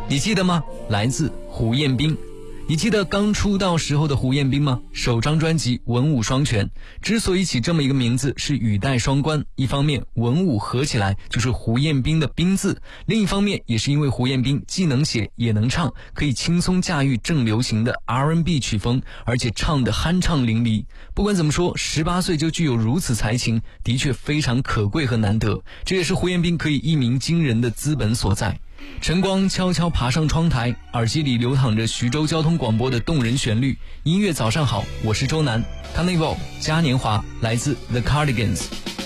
你记得吗？来自胡彦斌。你记得刚出道时候的胡彦斌吗？首张专辑文武双全，之所以起这么一个名字是语带双关，一方面文武合起来就是胡彦斌的斌字，另一方面也是因为胡彦斌既能写也能唱，可以轻松驾驭正流行的 R&B 曲风，而且唱得酣畅淋漓。不管怎么说，18岁就具有如此才情，的确非常可贵和难得，这也是胡彦斌可以一鸣惊人的资本所在。晨光悄悄爬上窗台，耳机里流淌着徐州交通广播的动人旋律。音乐早上好，我是周南。Carnival 嘉年华来自 The Cardigans。